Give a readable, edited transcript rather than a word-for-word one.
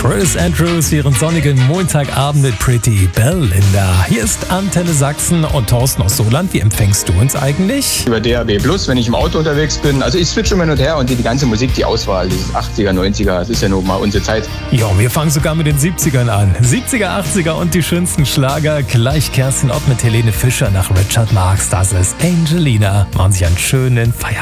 Chris Andrews, ihren sonnigen Montagabend mit Pretty Belinda. Hier ist Antenne Sachsen und Thorsten aus Soland. Wie empfängst du uns eigentlich? Über DAB+, wenn ich im Auto unterwegs bin. Also ich switche immer hin und her und die ganze Musik, die Auswahl, dieses 80er, 90er, das ist ja nun mal unsere Zeit. Ja, wir fangen sogar mit den 70ern an. 70er, 80er und die schönsten Schlager. Gleich Kerstin Ott mit Helene Fischer nach Richard Marx. Das ist Angelina. Machen sich einen schönen Feierabend.